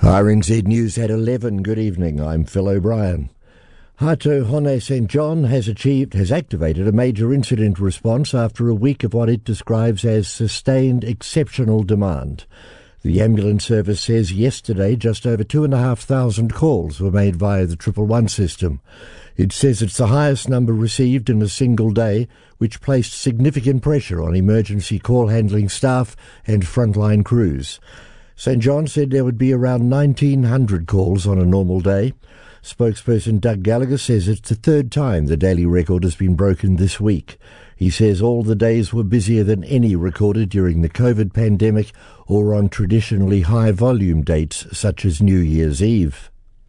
RNZ News at 11. Good evening. I'm Phil O'Brien. Hato Hone St. John has activated a major incident response after a week of what it describes as sustained exceptional demand. The ambulance service says yesterday just over 2,500 calls were made via the 111 system. It says it's the highest number received in a single day, which placed significant pressure on emergency call handling staff and frontline crews. St. John said there would be around 1,900 calls on a normal day. Spokesperson Doug Gallagher says it's the third time the daily record has been broken this week. He says all the days were busier than any recorded during the COVID pandemic or on traditionally high-volume dates such as New Year's Eve.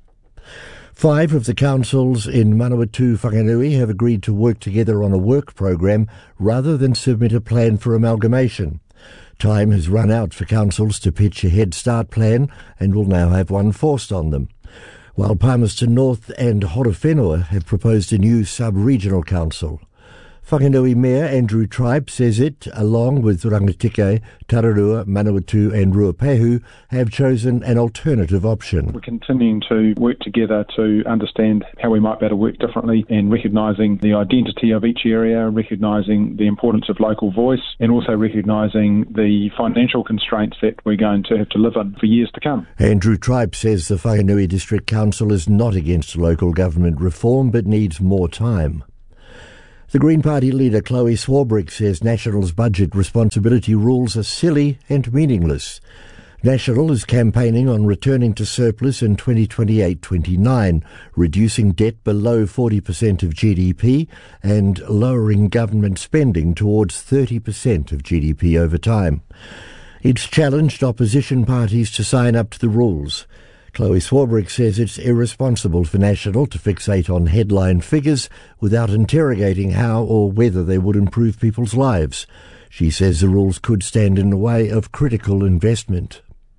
5 of the councils in Manawatu Whanganui have agreed to work together on a work program rather than submit a plan for amalgamation. Time has run out for councils to pitch a Head Start plan and will now have one forced on them. While Palmerston North and Horowhenua have proposed a new sub-regional council. Whanganui Mayor Andrew Tribe says it, along with Rangitikei, Tararua, Manawatu and Ruapehu, have chosen an alternative option. We're continuing to work together to understand how we might better work differently and recognising the identity of each area, recognising the importance of local voice and also recognising the financial constraints that we're going to have to live in for years to come. Andrew Tribe says the Whanganui District Council is not against local government reform but needs more time. The Green Party leader Chloe Swarbrick says National's budget responsibility rules are silly and meaningless. National is campaigning on returning to surplus in 2028-29, reducing debt below 40% of GDP and lowering government spending towards 30% of GDP over time. It's challenged opposition parties to sign up to the rules. Chloe Swarbrick says it's irresponsible for National to fixate on headline figures without interrogating how or whether they would improve people's lives. She says the rules could stand in the way of critical investment.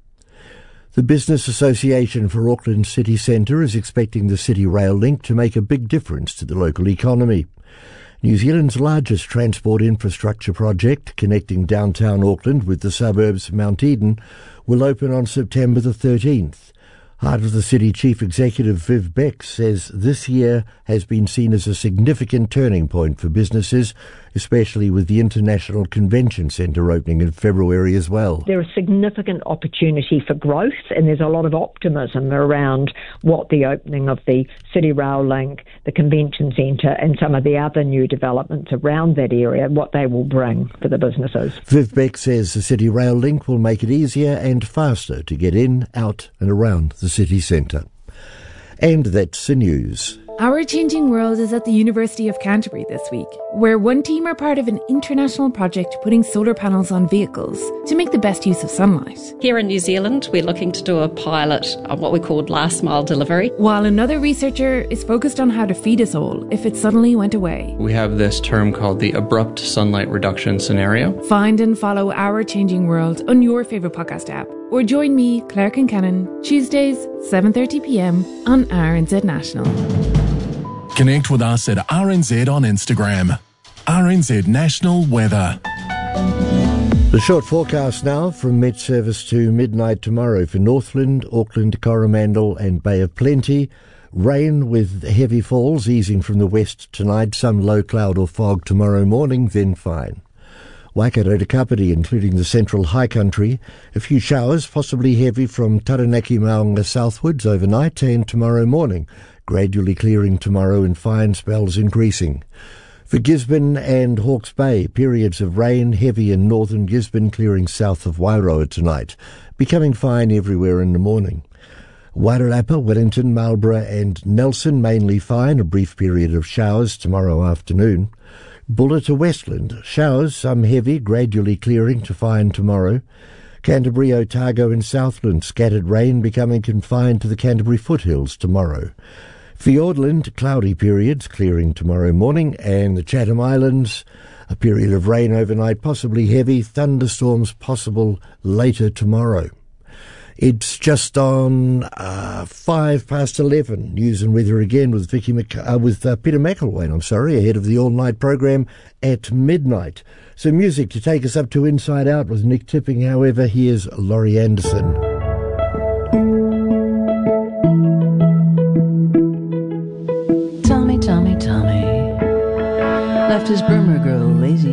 The Business Association for Auckland City Centre is expecting the City Rail link to make a big difference to the local economy. New Zealand's largest transport infrastructure project, connecting downtown Auckland with the suburbs of Mount Eden, will open on September the 13th. Heart of the City Chief Executive Viv Beck says this year has been seen as a significant turning point for businesses, especially with the International Convention Centre opening in February as well. There is significant opportunity for growth and there's a lot of optimism around what the opening of the City Rail Link, the Convention Centre and some of the other new developments around that area, what they will bring for the businesses. Viv Beck says the City Rail Link will make it easier and faster to get in, out and around the city centre. And that's the news. Our Changing World is at the University of Canterbury this week, where one team are part of an international project putting solar panels on vehicles to make the best use of sunlight. Here in New Zealand, we're looking to do a pilot of what we call last mile delivery. While another researcher is focused on how to feed us all if it suddenly went away. We have this term called the abrupt sunlight reduction scenario. Find and follow Our Changing World on your favourite podcast app. Or join me, Claire Kincannon, Tuesdays, 7:30pm on RNZ National. Connect with us at RNZ on Instagram. RNZ National Weather. The short forecast now from Met Service to midnight tomorrow for Northland, Auckland, Coromandel and Bay of Plenty. Rain with heavy falls easing from the west tonight, some low cloud or fog tomorrow morning, then fine. Waikato to Kapiti, including the central high country. A few showers, possibly heavy from Taranaki-Maunga southwards overnight and tomorrow morning. Gradually clearing tomorrow and fine spells increasing. For Gisborne and Hawke's Bay, periods of rain, heavy in northern Gisborne, clearing south of Wairoa tonight. Becoming fine everywhere in the morning. Wairarapa, Wellington, Marlborough and Nelson, mainly fine, a brief period of showers tomorrow afternoon. Buller to Westland, showers, some heavy, gradually clearing to fine tomorrow. Canterbury, Otago and Southland, scattered rain becoming confined to the Canterbury foothills tomorrow. Fiordland, cloudy periods, clearing tomorrow morning. And the Chatham Islands, a period of rain overnight, possibly heavy, thunderstorms possible later tomorrow. It's just on 11:05. News and weather again with Peter McElwain, ahead of the all-night program at midnight. So music to take us up to Inside Out with Nick Tipping. However, here's Laurie Anderson. left his Burma girl lazy